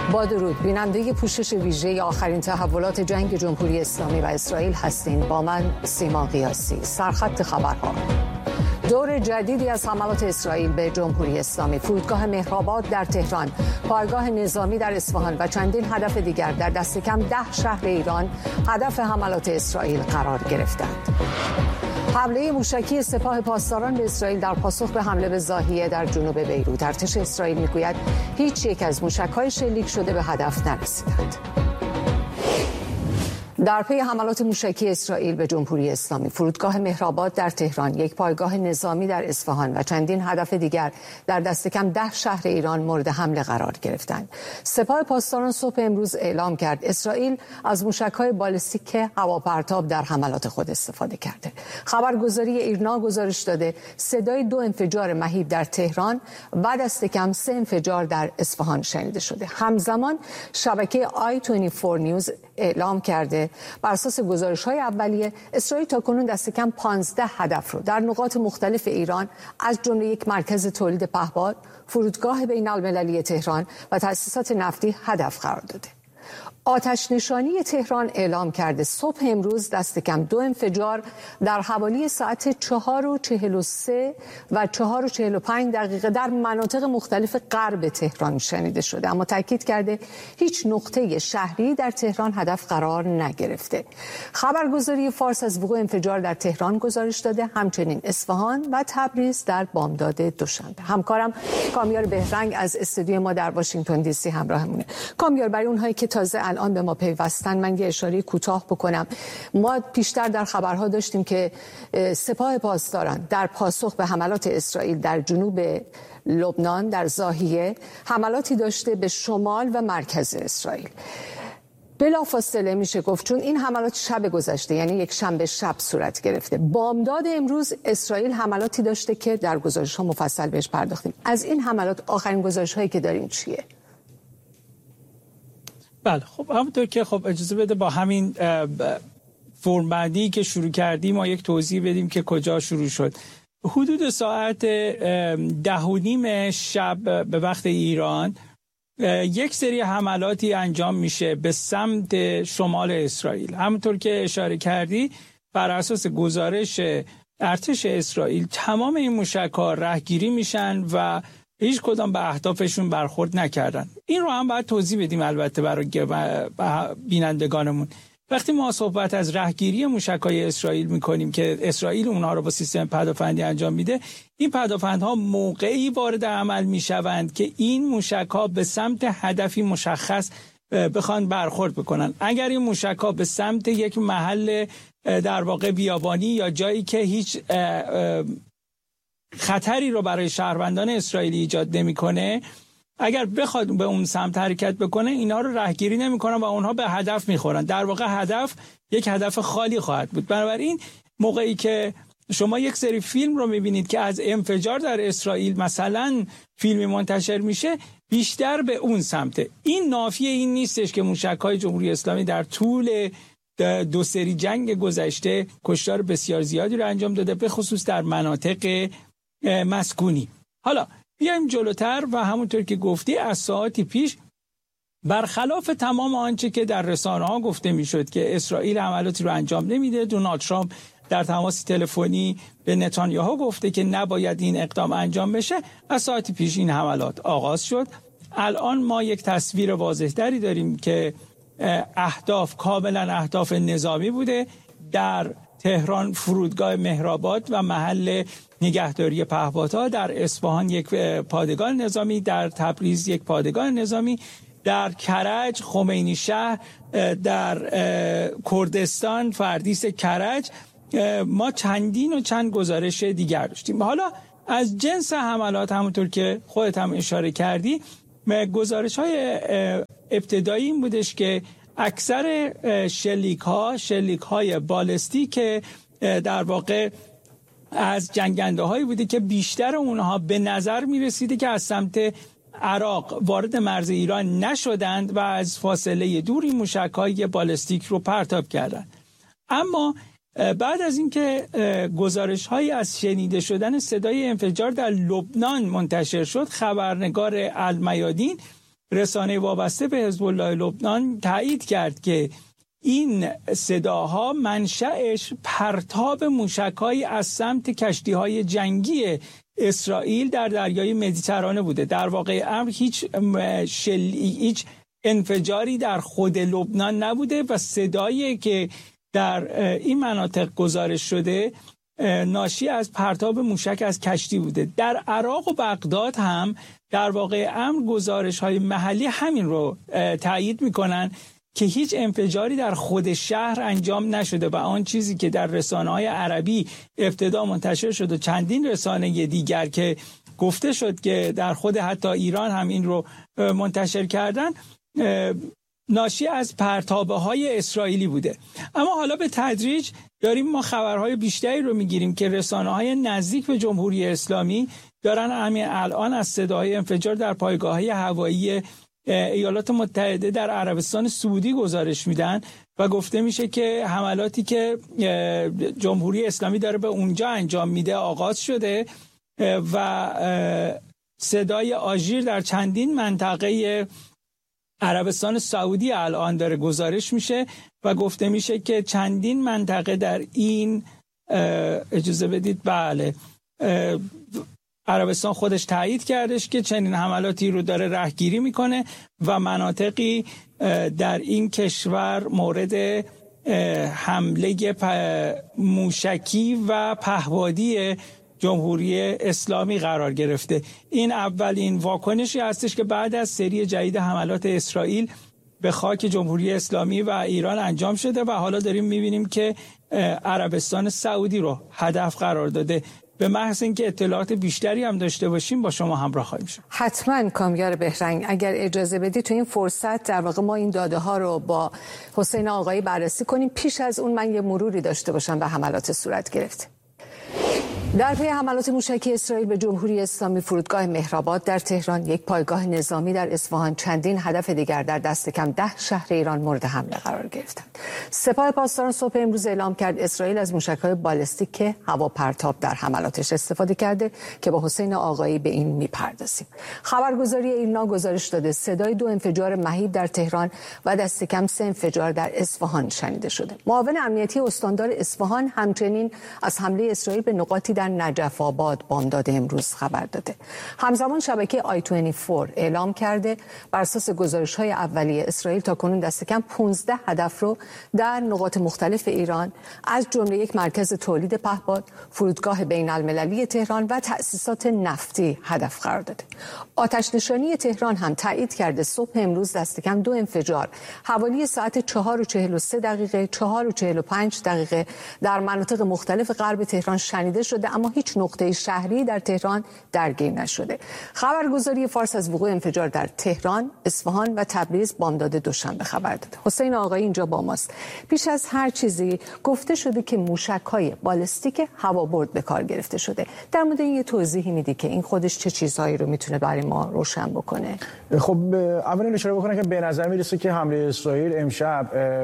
با درود، بیننده پوشش ویژه آخرین تحولات جنگ جمهوری اسلامی و اسرائیل هستین. با من سیما قیاسی. سرخط خبرها: دور جدیدی از حملات اسرائیل به جمهوری اسلامی، فرودگاه مهرآباد در تهران، پایگاه نظامی در اصفهان و چندین هدف دیگر در دست کم 10 شهر ایران هدف حملات اسرائیل قرار گرفتند. حمله موشکی سپاه پاسداران به اسرائیل در پاسخ به حمله به ضاحیه در جنوب بیروت. ارتش اسرائیل میگوید هیچ یک از موشک‌های شلیک شده به هدف نرسیدند. در پی حملات موشکی اسرائیل به جمهوری اسلامی، فرودگاه مهرآباد در تهران، یک پایگاه نظامی در اصفهان و چندین هدف دیگر در دست کم 10 شهر ایران مورد حمله قرار گرفتند. سپاه پاسداران صبح امروز اعلام کرد اسرائیل از موشک‌های بالستیک هواپرتاب در حملات خود استفاده کرده. خبرگزاری ایرنا گزارش داده صدای 2 انفجار مهیب در تهران و دست کم 3 انفجار در اصفهان شنیده شده. همزمان شبکه i24 نیوز اعلام کرده بر اساس گزارش‌های اولیه اسرائیل تاکنون دست کم 15 هدف رو در نقاط مختلف ایران از جمله یک مرکز تولید پهپاد، فرودگاه بین‌المللی تهران و تأسیسات نفتی هدف قرار داده. آتش نشانی تهران اعلام کرده صبح امروز دست کم 2 انفجار در حوالی ساعت 4:43 و 4:45 دقیقه در مناطق مختلف غرب تهران شنیده شده، اما تاکید کرده هیچ نقطه شهری در تهران هدف قرار نگرفته. خبرگزاری فارس از وقوع انفجار در تهران گزارش داده، همچنین اصفهان و تبریز در بامداد دوشنبه. همکارم کامیار بهرنگ از استودیوی ما در واشنگتن دی سی همراهمونه. کامیار، برای اونهایی که تازه الان به ما پیوستن من یه اشاره کوتاه بکنم. ما پیشتر در خبرها داشتیم که سپاه پاسداران در پاسخ به حملات اسرائیل در جنوب لبنان در ضاحیه حملاتی داشته به شمال و مرکز اسرائیل. بلافاصله میشه گفت چون این حملات شب گذشته یعنی یک شنبه شب صورت گرفته، بامداد امروز اسرائیل حملاتی داشته که در گزارش‌ها مفصل بهش پرداختیم. از این حملات آخرین گزارش‌هایی که داریم چیه؟ بله، خب همونطور که اجازه بده با همین فرم بندی که شروع کردیم ما یک توضیح بدیم که کجا شروع شد. حدود ساعت 10:30 شب به وقت ایران یک سری حملاتی انجام میشه به سمت شمال اسرائیل. همونطور که اشاره کردی بر اساس گزارش ارتش اسرائیل تمام این موشک‌ها رهگیری میشن و هیچ کدام به اهدافشون برخورد نکردن. این رو هم باید توضیح بدیم البته برای بینندگانمون. وقتی ما صحبت از رهگیری موشک‌های اسرائیل می‌کنیم که اسرائیل اونها رو با سیستم پدافندی انجام میده، این پدافندها موقعی وارد عمل میشوند که این موشک‌ها به سمت هدفی مشخص بخوان برخورد بکنن. اگر این موشک‌ها به سمت یک محل در واقع بیابانی یا جایی که هیچ خطری رو برای شهروندان اسرائیلی ایجاد نمی‌کنه، اگر بخواد به اون سمت حرکت بکنه اینا رو رهگیری نمی‌کنن و اونها به هدف می‌خورن. در واقع هدف یک هدف خالی خواهد بود. بنابراین موقعی که شما یک سری فیلم رو می‌بینید که از انفجار در اسرائیل مثلا فیلمی منتشر میشه، بیشتر به اون سمته. این نافیه این نیستش که موشک‌های جمهوری اسلامی در طول 2 سری جنگ گذشته کشتار بسیار زیادی رو انجام داده، به خصوص در مناطق مسکونی. حالا بیایم جلوتر و همونطور که گفتی از ساعتی پیش برخلاف تمام آنچه که در رسانه‌ها گفته میشد که اسرائیل عملیاتی رو انجام نمیده، دونالد ترامپ در تماس تلفنی به نتانیاهو گفته که نباید این اقدام انجام بشه. از ساعتی پیش این حملات آغاز شد. الان ما یک تصویر واضح‌تری داریم که اهداف کاملا اهداف نظامی بوده. در تهران فرودگاه مهرآباد و محل نگهداری پهپادها، در اصفهان یک پادگان نظامی، در تبریز یک پادگان نظامی، در کرج خمینی شهر، در کردستان فردیس کرج ما چند گزارش دیگر داشتیم. حالا از جنس حملات همونطور که خودت هم اشاره کردی، گزارش‌های ابتدایی این بودش که اکثر شلیک‌های بالستیک در واقع از جنگنده هایی بوده که بیشتر اونها به نظر می رسیده که از سمت عراق وارد مرز ایران نشدند و از فاصله دوری موشک‌های بالستیک رو پرتاب کردند. اما بعد از اینکه گزارش‌هایی از شنیده شدن صدای انفجار در لبنان منتشر شد، خبرنگار المیادین رسانه وابسته به حزب الله لبنان تایید کرد که این صداها منشأش پرتاب موشک‌هایی از سمت کشتی‌های جنگی اسرائیل در دریای مدیترانه بوده. در واقع امر هیچ انفجاری در خود لبنان نبوده و صدایی که در این مناطق گزارش شده ناشی از پرتاب موشک از کشتی بوده. در عراق و بغداد هم در واقع امر گزارش‌های محلی همین رو تایید می‌کنن که هیچ انفجاری در خود شهر انجام نشده و آن چیزی که در رسانه‌های عربی ابتدا منتشر شد و چندین رسانه دیگر که گفته شد که در خود حتی ایران هم این رو منتشر کردن ناشی از پرتابه‌های اسرائیلی بوده. اما حالا به تدریج داریم ما خبرهای بیشتری رو میگیریم که رسانه‌های نزدیک به جمهوری اسلامی دارن همین الان از صداهای انفجار در پایگاه‌های هوایی ایالات متحده در عربستان سعودی گزارش میدن و گفته میشه که حملاتی که جمهوری اسلامی داره به اونجا انجام میده آغاز شده و صدای آژیر در چندین منطقه عربستان سعودی الان داره گزارش میشه و گفته میشه که چندین منطقه در این اجازه بدید بله عربستان خودش تایید کردش که چنین حملاتی رو داره رهگیری میکنه و مناطقی در این کشور مورد حمله موشکی و پهپادی جمهوری اسلامی قرار گرفته. این اولین واکنشی هستش که بعد از سری جدید حملات اسرائیل به خاک جمهوری اسلامی و ایران انجام شده و حالا داریم میبینیم که عربستان سعودی رو هدف قرار داده. به محض اینکه اطلاعات بیشتری هم داشته باشیم با شما همراه خواهیم شد. حتما کامیار بهرنگ، اگر اجازه بدی تو این فرصت در واقع ما این داده ها رو با حسین آقایی بررسی کنیم. پیش از اون من یه مروری داشته باشم به حملات صورت گرفته. در پی حملات موشکی اسرائیل به جمهوری اسلامی فرودگاه مهرآباد در تهران، یک پایگاه نظامی در اصفهان، چندین هدف دیگر در دست کم 10 شهر ایران مورد حمله قرار گرفتند. سپاه پاسداران صبح امروز اعلام کرد اسرائیل از موشک‌های بالستیک هواپرتاب در حملاتش استفاده کرده که با حسین آقایی به این میپردازیم. خبرگزاری ایرنا گزارش داده صدای 2 انفجار مهیب در تهران و دست کم 3 انفجار در اصفهان شنیده شده. معاون امنیتی استاندار اصفهان همچنین از حمله اسرائیل به نقاطی در نجف آباد بامداد امروز خبر داده. همزمان شبکه i24 اعلام کرده بر اساس گزارش‌های اولیه اسرائیل تاکنون دست کم 15 هدف رو در نقاط مختلف ایران از جمله یک مرکز تولید پهپاد، فرودگاه بین‌المللی تهران و تأسیسات نفتی هدف قرار داده. آتش نشانی تهران هم تایید کرده صبح امروز دست کم 2 انفجار حوالی ساعت 4:43 دقیقه 4:45 دقیقه در مناطق مختلف غرب تهران شنیده شده، اما هیچ نقطه شهری در تهران درگیر نشده. خبرگزاری فارس از وقوع انفجار در تهران، اصفهان و تبریز بامداد دوشنبه خبر داده. حسین آقایی اینجا با ماست. پیش از هر چیزی گفته شده که موشک‌های بالستیک هوابرد به کار گرفته شده. در مورد این یه توضیحی میدی که این خودش چه چیزهایی رو میتونه برای ما روشن بکنه؟ خب اول اشاره بکنم که به نظر میرسه که حمله اسرائیل امشب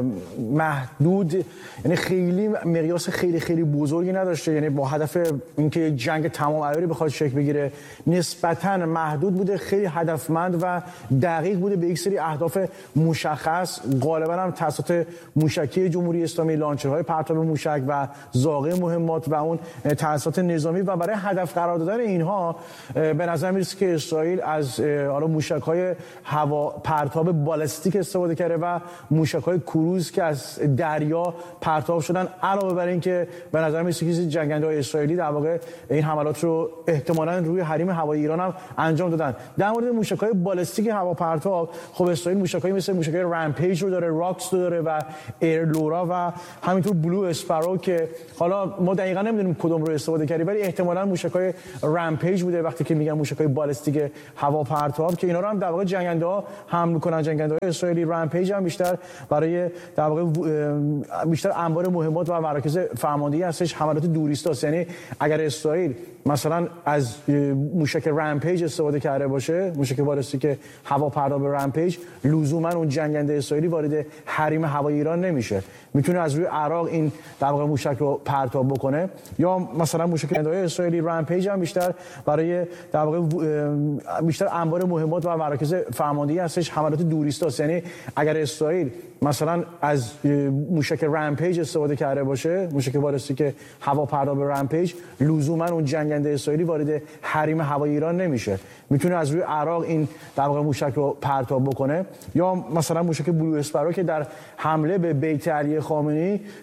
محدود، یعنی خیلی مقیاس خیلی بزرگی نداشته، یعنی با هدف اینکه جنگ تمام عیاری بخواد شکل بگیره نسبتاً محدود بوده، خیلی هدفمند و دقیق بوده به یک سری اهداف مشخص، غالبا هم توسط موشکی جمهوری اسلامی، لانچرهای پرتاب موشک و زاغه مهمات و اون تأسیسات نظامی و برای هدف قرار دادن اینها به نظر میرسه که اسرائیل از حالا موشک‌های هوا پرتاب بالستیک استفاده کرده و موشک‌های کروز که از دریا پرتاب شدن، علاوه بر اینکه به نظر میرسه که جنگنده‌های اسرائیلی در واقع این حملات رو احتمالاً روی حریم هوایی ایران هم انجام دادن. در مورد موشک‌های بالستیک هواپرتاب، خب اسرائیل موشک‌هایی مثل موشک‌های رمپیج رو داره، راکس رو داره و ایرلورا و همینطور بلو اسپارو که حالا ما دقیقاً نمیدونیم کدوم رو استفاده کردی، ولی احتمالاً موشک‌های رمپیج بوده وقتی که میگن موشک‌های بالستیک هواپرتاب، که اینا رو هم در واقع جنگنده‌ها حمل می‌کنن. جنگنده‌های اسرائیلی رمپیج هم بیشتر برای در واقع بیشتر انبار مهمات و مراکز فرماندهی هستش، حملات دوریست است. یعنی اگر اسرائیل مثلا از موشک رمپیج استفاده کرده باشه، موشک بالستیک هواپرداز به رمپیج، لزوما اون جنگنده اسرائیلی وارد حریم هوایی ایران نمیشه. میتونه از روی عراق این در واقع موشک رو پرتاب بکنه، یا مثلا موشک اسرائیلی رمپیج هم بیشتر برای در واقع بیشتر انبار مهمات و مراکز فرماندهی هستش، حملات دوریست هست. یعنی اگر اسرائیل مثلا از موشک رمپیج استفاده کرده باشه، موشک بالستیک هواپرداز به رمپیج، لزوما اون جنگنده اسرائیلی وارد حریم هوایی ایران نمیشه. میتونه از روی عراق این در واقع موشک رو پرتاب بکنه، یا مثلا موشک بلو اسپرو که در حمله به بیت علی خامنه‌ای